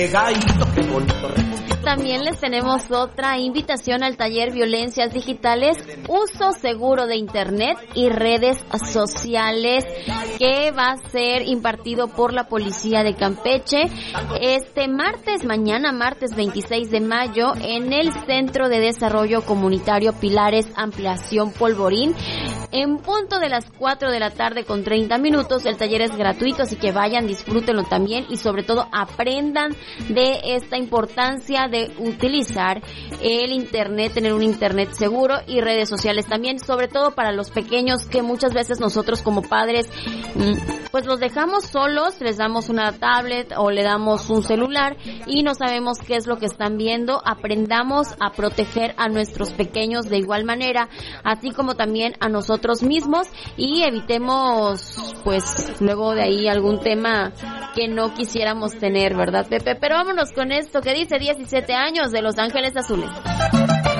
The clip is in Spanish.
También les tenemos otra invitación al taller Violencias Digitales, Uso Seguro de Internet y Redes Sociales, que va a ser impartido por la Policía de Campeche mañana martes 26 de mayo, en el Centro de Desarrollo Comunitario Pilares Ampliación Polvorín, en punto de las 4 de la tarde con 30 minutos. El taller es gratuito, así que vayan, disfrútenlo también y sobre todo aprendan de esta importancia de utilizar el internet, tener un internet seguro y redes sociales también, sobre todo para los pequeños, que muchas veces nosotros como padres pues los dejamos solos, les damos una tablet o le damos un celular y no sabemos qué es lo que están viendo. Aprendamos a proteger a nuestros pequeños de igual manera, así como también a nosotros mismos, y evitemos pues luego de ahí algún tema que no quisiéramos tener, ¿verdad, Pepe? Pero vámonos con esto que dice 17 años de Los Ángeles Azules.